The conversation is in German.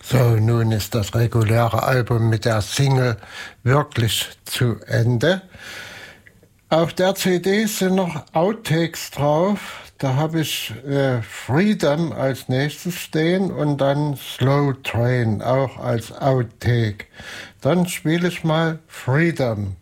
So, nun ist das reguläre Album mit der Single wirklich zu Ende. Auf der CD sind noch Outtakes drauf. Da habe ich Freedom als nächstes stehen und dann Slow Train auch als Outtake. Dann spiele ich mal Freedom.